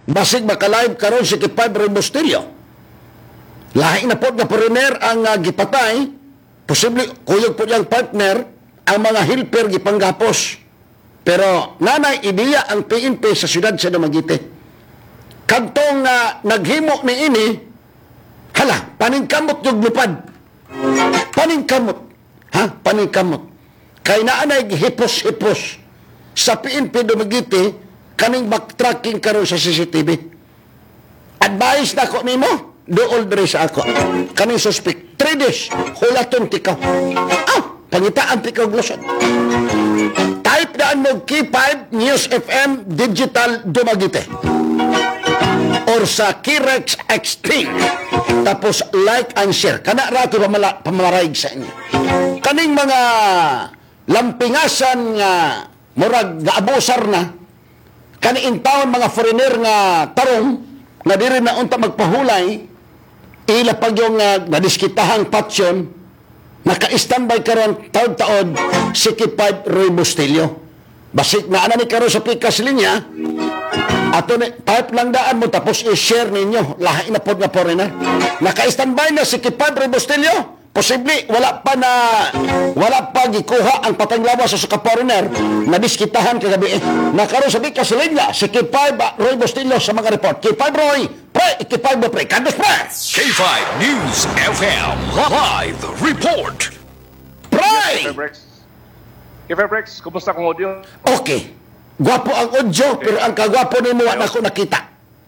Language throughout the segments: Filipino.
Basig makalive karon si Kipay Rebustillo. Lahi na po nga foreigner ang gipatay, posible kuyog po niyang partner, ang mga helper gipanggapos. Pero nanay ideya ang PNP sa siyudad sa Dumaguete. Kadtong naghimo ni ini, hala, paningkamot yung lupad. Paningkamot. Ha? Paningkamot. Kay naanay hipos-hipos sa PNP Dumaguete, kaning backtracking karon sa CCTV. Advice na ko nimo, dool diri sa ako. Kaning suspect, 3 days, hulaton tikaw. Pangitaan tikaw glusot. Type daan mo K5 News FM Digital Dumaguete. Or sa Kirex Extreme. Tapos like and share. Kana rato pamaraig sa inyo. Kaning mga lampingasan nga murag gaabusar na, kani in town mga foreigner nga tarong nga diri na unta magpahulay, ila pag yung nadiskitahang patsyon, naka-standby karon taod-taod si Kipay Roy Bustillo. Basik na ana ni karon sa pikas linya, ato ni type lang daan mo tapos i-share ninyo. Lahi na pod nga foreigner. Naka-standby na si Kipay Roy Bustillo. Posible wala pa gikuha ang patanglawas sa ka-foreigner na diskitahan kagabi. Nakaroon sa pikas linya si Kipay Roy Bustillo sa mga report. Kipay Roy, Kipay mo pre, kandos pre! K5 News FM Live Report. Pre! K5 kumusta kong audio? Okay. Gwapo ang audio, pero ang kagwapo ni mo na ako nakita.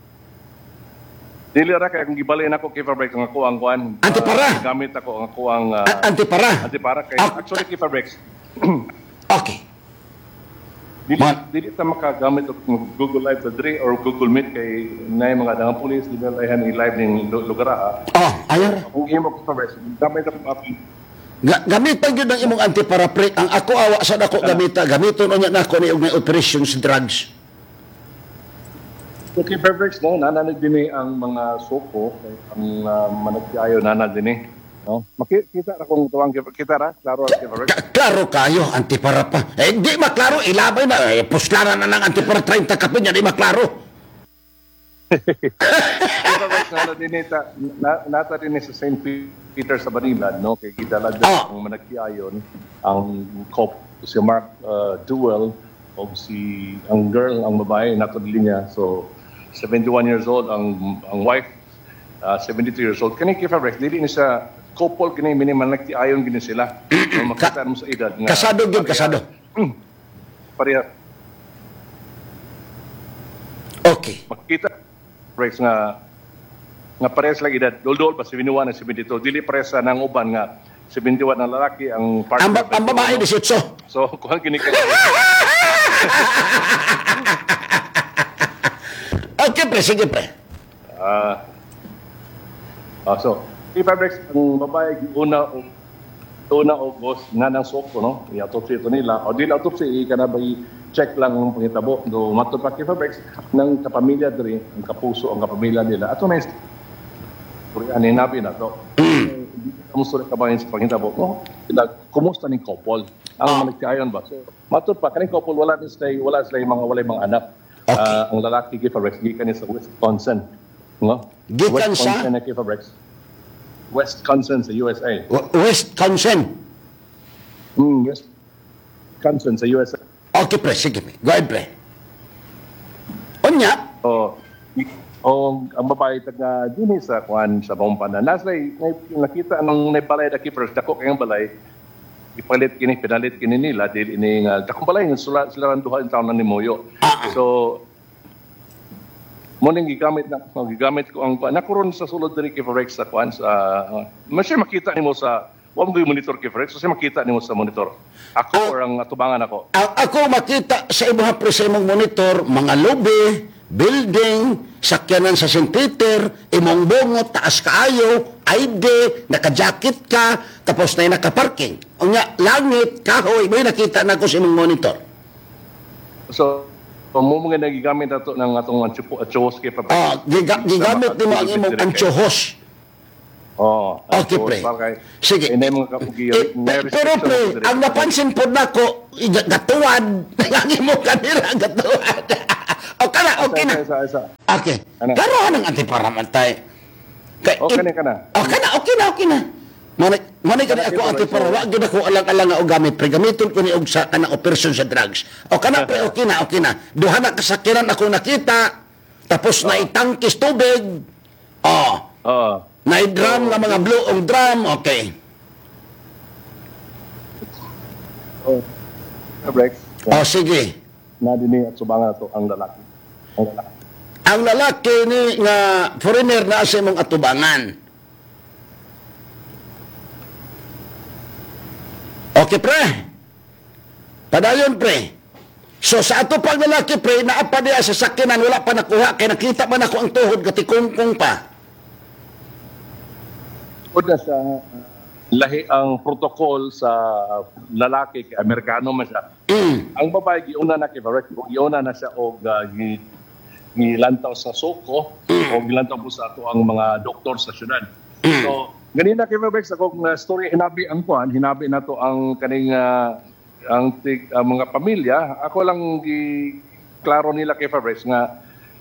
Dili ra kay kung gibalin ako K5 ang ako ang kuan. Antipara. Gamit ako ang ako ang Antipara. Antipara kay actually K5. Okay. Dili ta makagamit og Google Live sa diri or Google Meet kay nay mga dangang pulis di ba lahan i-live ning lugar. Ayar. Kung imo K5 gamit ako api. Gamitan yun ang imong antipara pre. Ang ako awa sa dako gamiton unya nako ni og operations drugs. Okay, perfect. No, nananag din ang mga soko, ang managkayo nananag din no? Makita ra kung tuwang kita ra, klaro ra perfect. Klaro kayo, antipara pa. Di maklaro, ilabay na. Puslaran na ng antipara 30 kapin niya, di maklaro. Perfect, nata din sa St. Peter sa Barilan, no? Kay kita lang ang managkayon, ang cop, si Mark Duel, o ang girl, ang babae, nato linya. So, 71 years old ang wife, 72 years old. Kani K5 dili ni sa couple kini minimal nagtiayon gini sila. So, makita mo sa edad nga. Kasado gyud kasado. Pareha. Okay. Makita Rex nga parehas lang edad. Dol pa 71 at 72. Dili parehas nang uban nga 71 ang lalaki ang partner. Ang babae 18. So kuhan kini ka. Okay, pre. Sige, pre. So, K5 ang babae, una August, nga ng soko, no? I-autopsy ito nila. O di autopsy, na ba i-check lang ang pangitabo. Do matod pa K5 ng kapamilya diri, ang kapuso, ang kapamilya nila. Ato na yung aninabi na to. Kumusta ka ba yung pangitabo? No? Kumusta ni couple? Ang managkayon ba? So, matod pa, kaning couple, wala sila yung mga anak. Okay. Ang lalaki K5 gikan sa Wisconsin. No? Gikan sa? Wisconsin na K5 Wisconsin sa USA. Wisconsin? Wisconsin sa USA. Okay, pre. Sige, pre. Go ahead, pre. Unya? Ang babae taga din sa kuan sa Bompana. Nakita ang naibalay na K5 dako kayang balay. Pinalit kini nila dili ini nga dakong balay sila duha in taon na ni Moyo. So morning gigamit ko ang nakuron sa sulod diri K4X sa kuan sa masya makita nimo sa wa mo monitor K4X so makita nimo sa monitor. Ako or ang atubangan ako. Ako makita sa imong pre sa imong monitor mga lobby, building, sakyanan sa St. Peter, imong bungot, taas kaayo, ID, naka-jacket ka, tapos na naka-parking. Unya, langit, kahoy, may nakita na ko sa imong monitor. So, mo mga nagigamit nato ng atong anchohos kay Papa. Gigamit ni mo ang imong anchohos. Okay, pre. Sige. Pero pre, ang napansin po na ko, gatuwad. Lagi mo kanila, gatuwad. O kana, okay na. Isa. Okay. Ano? Karoon ng antiparamatay. Okay na. Okay na. Manay ka na ako antipara. Wag gid ako alang-alang nga og gamit. Pre, gamiton ko ni og sa kanang operasyon sa drugs. O kana, pre, okay na. Duha na kasakiran ako nakita. Tapos na itangkis tubig. Na-drum nga mga blue drum. Okay. Break. Sige. Nadini at subangan to ang lalaki. Ang lalaki ni nga foreigner na sa imong atubangan. Okay, pre. Padayon, pre. So, sa ato pang lalaki, pre, naapa diya sa sakinan, wala pa nakuha, kaya nakita man ako ang tuhod, katikungkung pa. Una sa lahi ang protocol sa lalaki kay Amerikano man siya. Ang babae giuna na kay Barrett, giuna na siya og gilantaw sa Soko o gilantaw po sa ato ang mga doktor sa syudad. So ganina kay Barrett sa kong story hinabi na to ang kaning ang mga pamilya. Ako lang klaro nila kay Barrett nga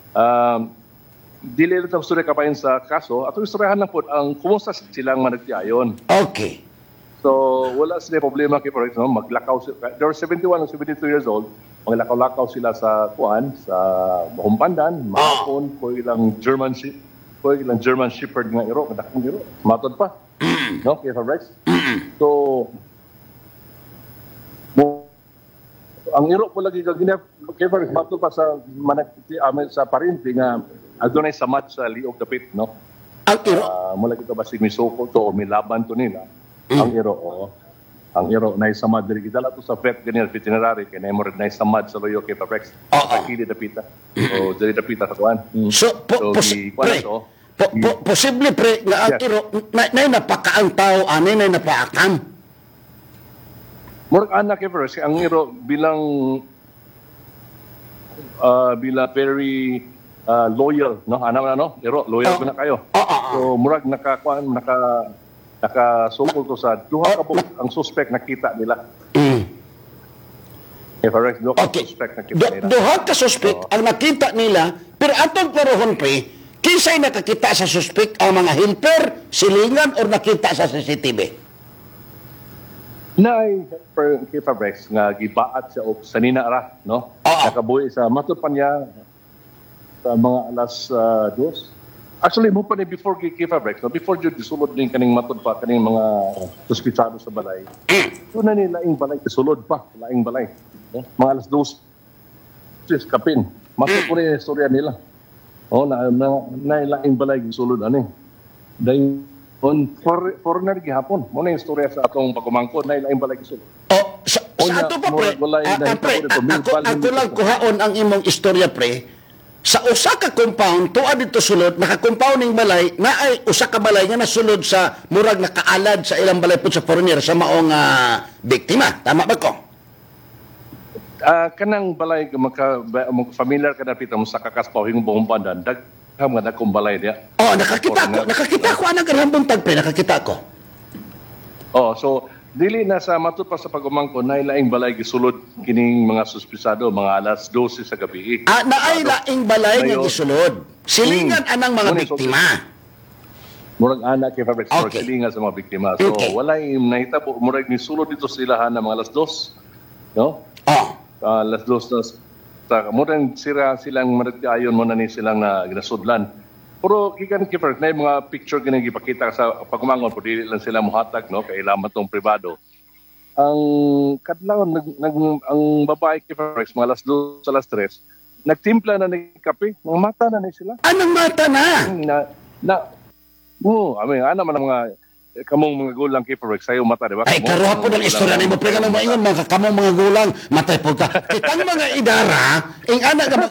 dili na story kapayon sa kaso ato istoryahan lang po ang kumusta silang managtiayon. Okay. So, wala sila problema kay Barrett, no? Maglakaw sila. They were 71 and 72 years old. Maglakaw-lakaw sila sa sa Bahumpandan, mahapon, ko ilang German Shepherd nga iro, madakong iro. Matod pa. No, kay Barrett. So, ang iro po lagi kay Barrett, matod pa sa sa parinti nga adunay samat sa liog dapit, no? Ang iro? Mula kita ba si Misoko to o milaban to nila. Ang iro na isamad diri kita to sa veterinary kay na mo na isamad sa loyo kay Paprex. Kili dapita. O diri dapita sa kuan. So, posible pre nga ang iro nay napakaang tao ani nay napaakam. Murag anak kay Paprex ang iro bilang very loyal, no? Iro loyal ko na kayo. So murag nakasukol to sa duha ka ang suspect nakita nila. Correct, suspect nakita nila. Duha ka suspect ang nakita nila, pero atong paruhon pre, kinsay nakakita sa suspect ang mga helper, silingan or nakita sa CCTV? Nay kay Fabrex nga gibaat siya og sanina ra, no? Nakabuhi sa matod pa niya sa mga alas 2. Actually, mo pa ni before kay Fabrex, no? Before jud disulod ning kaning matod pa kaning mga suspitsado sa balay. So na nila ing balay disulod pa, laing balay. No? Mga alas 2 kapin. Matod ko rin istorya nila. Na laing balay disulod ani. Dahil on foreigner gihapon. Mo na yung istorya sa atong pagkumangkod na laing balay disulod. Sa ato pa pre, ako lang kuhaon ang imong istorya pre. Sa usa ka compound tuwa dito sulod naka-compound ning balay na ay usa ka balay nga nasulod sa murag nakaalad sa ilang balay pud sa foreigner sa maong biktima, tama ba ko? Kanang balay familiar ka na pita mo sa kakaspaw hing Bahumpandan daghang nga dakong balay dia. Nakakita ko ana garambong tagpre nakakita ko. So dili na sa matod pa sa pagumangko na ilaing balay gisulod kining mga suspisado mga alas 12 sa gabi. Naay laing balay nga gisulod. Silingan anang mga biktima. Murag anak kay Fabric silingan sa mga biktima. So walay nahitabo murag gisulod dito sila na mga alas 2. No? Alas 2 sa murag silang maragdayon mo na ni silang ginasudlan. Pero gikan kay Fabric na yung mga picture ganang gipakita sa pagkumangon po dili lang sila muhatag, no? Kay lamat tong pribado. Ang kadlaw ang babae kay Fabric mga alas 2 sa alas 3 nagtimpla na ng kape, mga mata na sila. Anong mata na? Ana man mga kamong mga gulang kay Fabric sayo mata, di ba? Ay, karuha po ng istorya ni mo. Pre, ka nang maingon, mga kamong mga gulang, matay po ka. Kitang mga idara, ing anak ka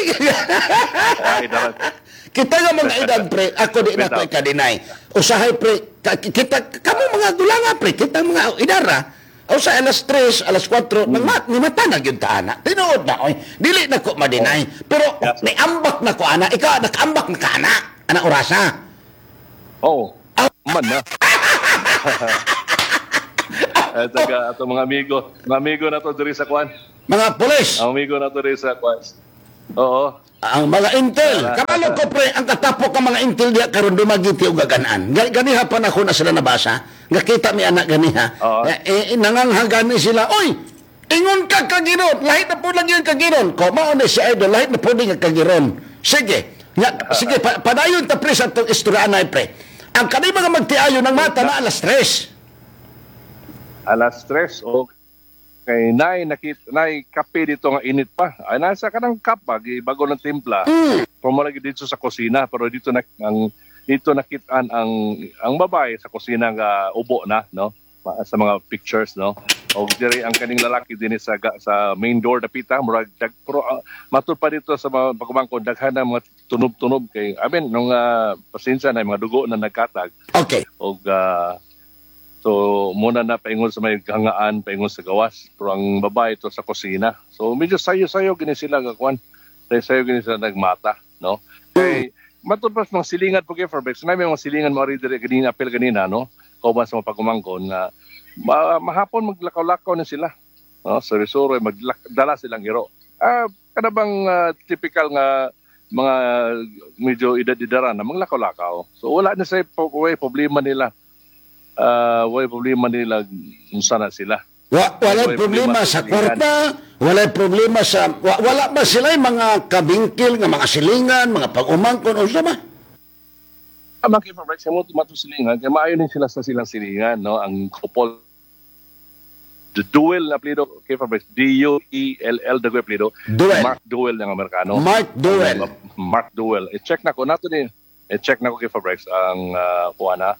kita nga mga edad, pre, ako di na ko ika-deny. Usahay, pre, kita, kamong mga gulang nga, pre, kita mga idara, o sa alas 3, alas 4, ni mata na yun ta, anak. Tinood na, oy. Dili na ko ma-deny. Pero, niambak na ko, anak. Ikaw, nakaambak na ka, anak. Anak orasa. Man na. Ato mga amigo na to diri sa kwan. Mga pulis. Ang amigo na to diri sa kwan. Oo. Ang mga intel, kabalo ko pre, ang katapok ng mga intel diya karon dumagiti og gaganaan. Ganiha pa na ako na sila nabasa. Nakita mi anak ganiha. Oo. Nanganghagani sila, oy, ingon ka kagiron, lahit na po lang yung kagiron. Ko mao ni si idol, lahit na po din yung kagiron. Sige. Sige, padayon ta pre sa itong istorya na pre. Ang kanay mga magtiayo ng mata na alas 3. Alas 3 o kay nay kape dito nga init pa. Ay nasa kanang cup bago ng timpla. Pumulagi dito sa kusina pero dito nakitaan ang babae sa kusina nga ubo na, no? Sa mga pictures, no? O diri ang kaning lalaki din sa main door na pita murag pero matud pa dito sa mga pagkumangkon daghan na mga tunob-tunob kay nung pasensya na mga dugo na nagkatag. Okay. Og so muna na paingon sa may hangaan, paingon sa gawas, pero ang babae ito sa kusina. So medyo sayo-sayo gini sila gakwan. Sayo gini sila nagmata, no? Kay matud pa mga silingan po kay Fairbex. May mga silingan mo ri dire kanina apel kanina, no? Kauban sa mga pagkumangkon na mahapon maglakaw-lakaw na sila. No, suri-suri magdala silang iro. Kada bang typical nga mga medyo edad-edaran na maglakaw-lakaw. So wala na sa problema nila. Wala problema nila kung sana sila. Wala problema sa kwarta, wala problema sa wala ba sila yung mga kabingkil nga mga silingan, mga pag-umangkon o sama? Mga kay-Fairbex, yung matusilingan, kaya maayon din sila sa silang silingan, no? Ang couple, the Duel na plido, kay-Fairbex, D-U-E-L-L na plido, Duel. Mark Duel ng Amerikano. Mark Duel. Mark Duel. I-check na ko, i-check na ko kay-Fairbex ang kuwana,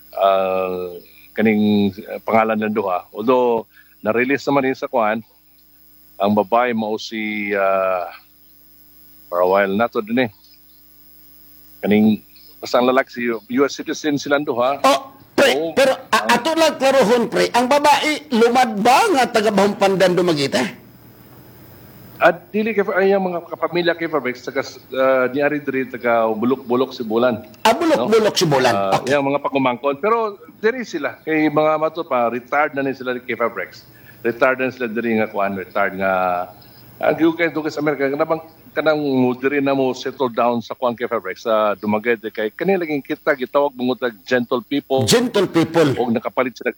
kaning pangalan ng duha. Although, na-release naman din sa kuwan, ang babae mo si, for a while na to din kaning basta ang lalaki si US citizen silang duha. Pre, pero ato lang klarohon pre, ang babae lumad ba nga taga Bahumpandan dumagita? At dili kay ay mga kapamilya kay Fairbex taga diari diri taga bulok-bulok si Bulan. Bulok-bulok si Bulan. Okay. Yung mga pagkumangkon pero diri sila kay mga mato pa retired na ni sila kay Fairbex. Retired na sila diri nga kuan, retired nga ang giugay dugas sa Amerika kanang diri na mo settle down sa kuan kay Fairbex sa Dumaguete kay kanila laging kita gitawag mong gentle people. Gentle people. Og nakapalit sila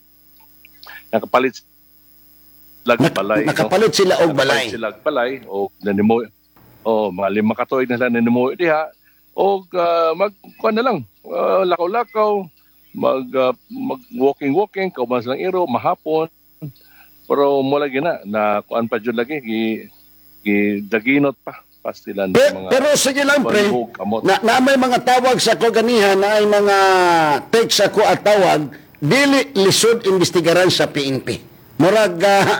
balay. Nakapalit sila og balay. Nakapalit sila og balay o nanimo mga 5 ka tuig na sila nanimo diha og magkuan na lang lakaw-lakaw mag walking kauban silang iro mahapon pero mo lagi na kuan pa jud lagi daginot pa pastilan mga pero sige lang pre na may mga tawag sa ko ganihan na ay mga text ako at tawag dili lisod investigaran sa PNP murag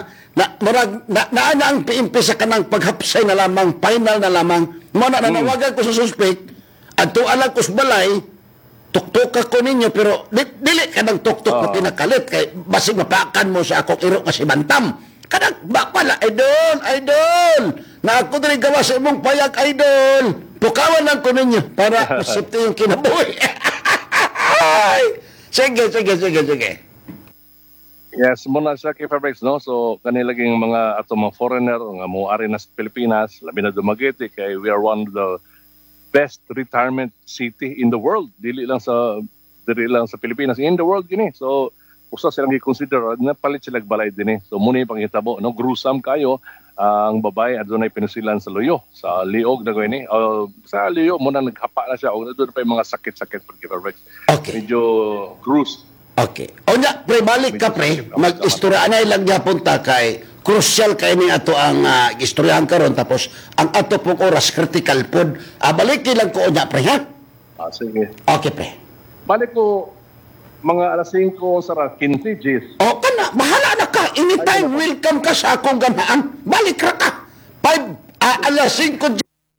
na ang PNP sa kanang paghapsay na lamang final na lamang mo na nanawagan ko sa suspect adto alang ko sa balay tuktok ako ninyo pero dili ka ng tuktok na pinakalit kay basig mapakan mo sa akong iro nga si Bantam kadang pala idol na ako dili gawa sa imong payag idol pukawan lang ko ninyo para masipti yung kinabuhi. sige Yes, muna sa kay Fairbex, no? So, kanilaging mga ato mga foreigner nga moari na sa Pilipinas, labi na Dumaguete kay we are one of the best retirement city in the world. Dili lang sa Pilipinas, in the world gini. So, usa silang gi-consider na palit sila balay dinhi. So, muna yung pangitabo, no? Gruesome kayo ang babae adunay pinusilan sa luyo, sa liog na gani. Sa liyo muna naghapa na siya og doon pa yung mga sakit-sakit pag kay Fairbex. Okay. Medyo gruesome. Okay. O na, pre, balik ka, pre. Mag-istorya na ilang punta kay crucial kay ni ato ang istoryahan karon tapos ang ato pong oras critical pod. Balik lang ko na, pre, ha? Sige. Okay, pre. Balik ko mga alas 5 sa 15 Gs. O, kana, bahala na ka. Anytime, welcome ka sa akong ganaan. Balik ka. 5, alas 5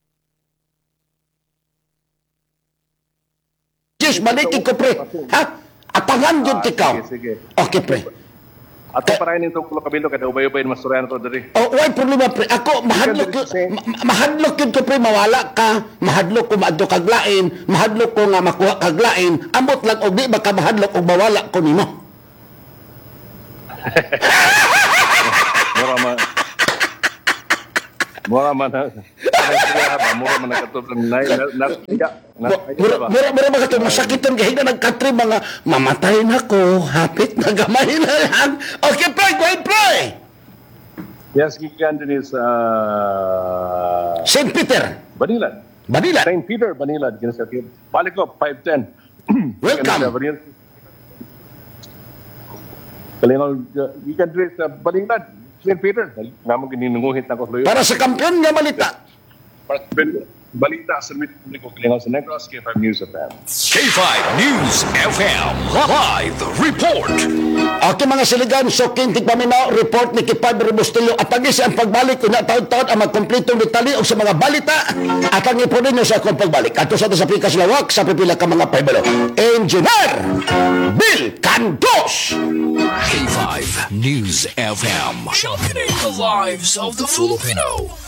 Gs, balikin ko, pre. Ha? Apangan yun tikaw. Sige. Okay, pre. Ato para rin itong kabilo kada ubay-ubay na masturyan ito diri. Why problema, pre? Ako, mahadlok yun ko, pre. Mawala ka. Mahadlok ko maadto kag lain. Mahadlok ko nga makuha kag lain. Amot lang o di ba ka mahadlok o mawala ko nimo. Mura man na. Mura man nakatulog. Mura ba ito, masakit ang gahina nagkatri mga mamatay na ko, hapit na gamay na lang. Okay, pray, go ahead, pray. Yes, gikan din is St. Peter, Banilan. Manila. St. Peter, Banilan. Balik ko, 510. Welcome. Kalinaw, gikan din sa Banilan. St. Peter. Naman gininunguhit na ko. Para sa kampiyon nga malita. Para sa balita sa publiko, kalinaw sa Negros, K5 News FM. K5 News FM Live Report. Okay mga siligan, so kintig paminaw, report ni Kipad Rebustillo at agis ang pagbalik ko na taon-taon ang magkumpletong detalye o sa mga balita at ang ipunin nyo sa akong pagbalik. Ato sa sa Pikas Lawak, sa pipila ka mga paibalo. Engineer Bill Candos! K5 News FM. Championing the lives of the Filipino.